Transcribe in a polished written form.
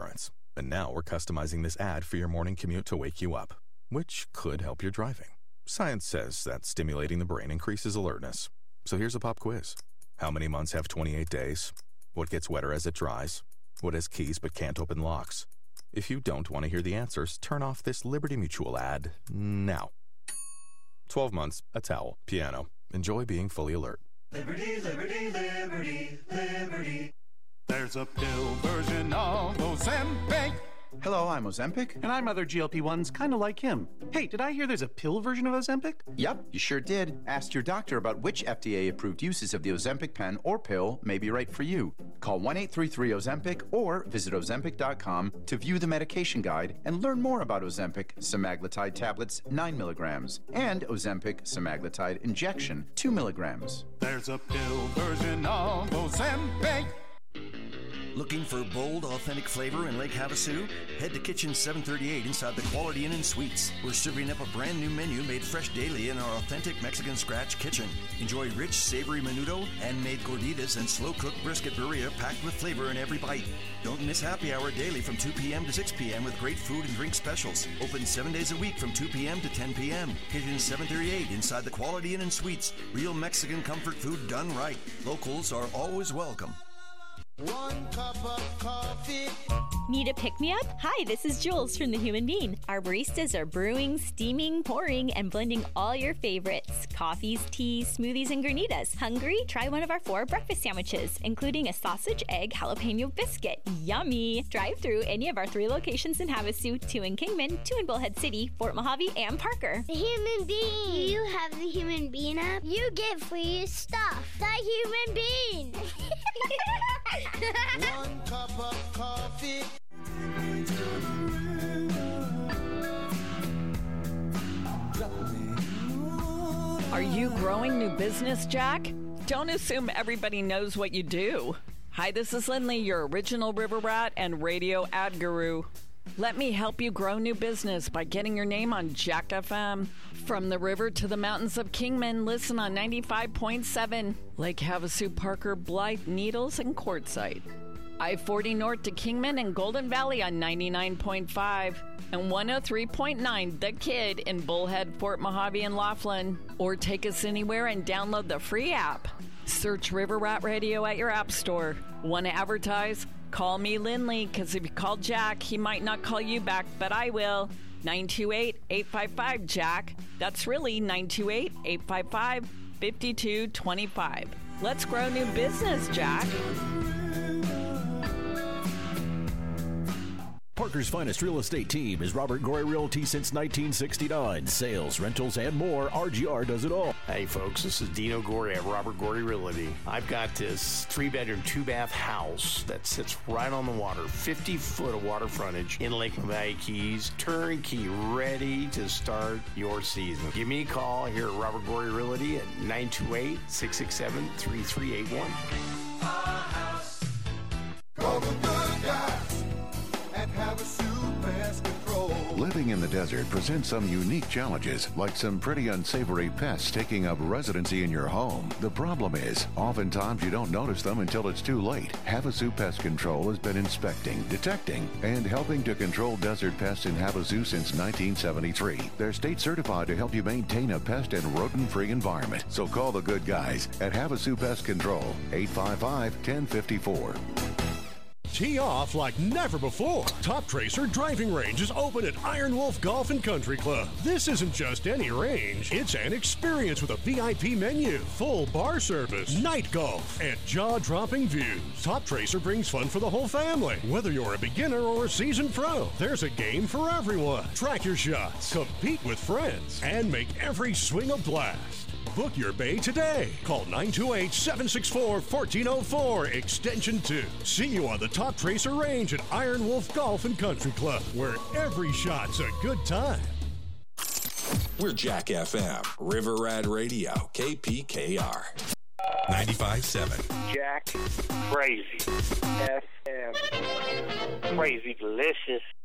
insurance. And now we're customizing this ad for your morning commute to wake you up, which could help your driving. Science says that stimulating the brain increases alertness. So here's a pop quiz. How many months have 28 days? What gets wetter as it dries? What has keys but can't open locks? If you don't want to hear the answers, turn off this Liberty Mutual ad now. 12 months, a towel, piano. Enjoy being fully alert. Liberty, liberty, liberty, liberty. There's a pill version of Ozempic. Hello, I'm Ozempic. And I'm other GLP-1s kind of like him. Hey, did I hear there's a pill version of Ozempic? Yep, you sure did. Ask your doctor about which FDA-approved uses of the Ozempic pen or pill may be right for you. Call 1-833-OZEMPIC or visit Ozempic.com to view the medication guide and learn more about Ozempic semaglutide tablets 9 milligrams and Ozempic semaglutide injection 2 milligrams. There's a pill version of Ozempic. Looking for bold, authentic flavor in Lake Havasu? Head to Kitchen 738 inside the Quality Inn and Suites. We're serving up a brand new menu made fresh daily in our authentic Mexican scratch kitchen. Enjoy rich, savory menudo, handmade gorditas, and slow-cooked brisket birria packed with flavor in every bite. Don't miss happy hour daily from 2 p.m. to 6 p.m. with great food and drink specials. Open 7 days a week from 2 p.m. to 10 p.m. Kitchen 738 inside the Quality Inn and Suites. Real Mexican comfort food done right. Locals are always welcome. 1 cup of coffee. Need a pick-me-up? Hi, this is Jules from The Human Bean. Our baristas are brewing, steaming, pouring, and blending all your favorites. Coffees, teas, smoothies, and granitas. Hungry? Try one of our 4 breakfast sandwiches, including a sausage, egg, jalapeno biscuit. Yummy! Drive through any of our 3 locations in Havasu, 2 in Kingman, 2 in Bullhead City, Fort Mojave, and Parker. The Human Bean! You have The Human Bean app? You get free stuff. The Human Bean! 1 cup of coffee. Are you growing new business, Jack? Don't assume everybody knows what you do. Hi, this is Lindley, your original river rat and radio ad guru. Let me help you grow new business by getting your name on Jack FM. From the river to the mountains of Kingman, listen on 95.7, Lake Havasu, Parker, Blythe, Needles, and Quartzsite. I-40 north to Kingman and Golden Valley on 99.5 and 103.9 The Kid in Bullhead, Fort Mojave, and Laughlin. Or take us anywhere and download the free app. Search River Rat Radio at your app store. Want to advertise? Call me Lindley, because if you call Jack, he might not call you back, but I will. 928-855-JACK. That's really 928-855-5225. Let's grow new business, Jack. Parker's finest real estate team is Robert Gorey Realty since 1969. Sales, rentals, and more. RGR does it all. Hey, folks, this is Dino Gorey at Robert Gorey Realty. I've got this 3-bedroom, 2-bath house that sits right on the water, 50 foot of water frontage in Lake Valley Keys. Turnkey, ready to start your season. Give me a call here at Robert Gorey Realty at 928-667-3381. Call the good guys and Havasu Pest Control. Living in the desert presents some unique challenges, like some pretty unsavory pests taking up residency in your home. The problem is, oftentimes you don't notice them until it's too late. Havasu Pest Control has been inspecting, detecting, and helping to control desert pests in Havasu since 1973. They're state certified to help you maintain a pest and rodent-free environment. So call the good guys at Havasu Pest Control, 855-1054. Tee off like never before. Top Tracer Driving Range is open at Iron Wolf Golf and Country Club. This isn't just any range. It's an experience with a VIP menu, full bar service, night golf, and jaw-dropping views. Top Tracer brings fun for the whole family. Whether you're a beginner or a seasoned pro, there's a game for everyone. Track your shots, compete with friends, and make every swing a blast. Book your bay today. Call 928-764-1404, extension 2. See you on the Top Tracer Range at Iron Wolf Golf and Country Club, where every shot's a good time. We're Jack FM, River Rat Radio, KPKR. 95.7. Jack Crazy FM. Crazy delicious.